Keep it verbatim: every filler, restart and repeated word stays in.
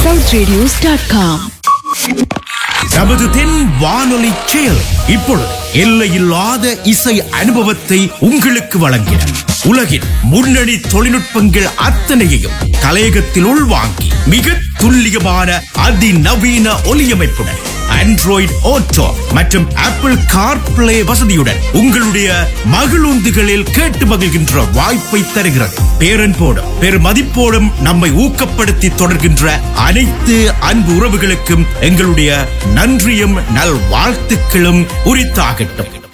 South radios dot com. நமது தென் வானொலி செயல் இப்பொழுது எல்லையில்லாத இசை அனுபவத்தை உங்களுக்கு வழங்கின உலகின் முன்னணி தொழில்நுட்பங்கள் அத்தனையையும் கலையகத்தில் உள்வாங்கி மிக துல்லியமான அதிநவீன ஒலியமைப்புடன் ஆண்ட்ராய்டு ஆட்டோ மற்றும் ஆப்பிள் கார்பிளே வசதியுடன் உங்களுடைய மகிழுந்துகளில் கேட்டு மகிழ்கின்ற வாய்ப்பை தருகிறது. பேரன்போடும் பெருமதிப்போடும் நம்மை ஊக்கப்படுத்தி தொடர்கின்ற அனைத்து அன்பு உறவுகளுக்கும் எங்களுடைய நன்றியும் நல்வாழ்த்துக்களும் உரித்தாகட்டும்.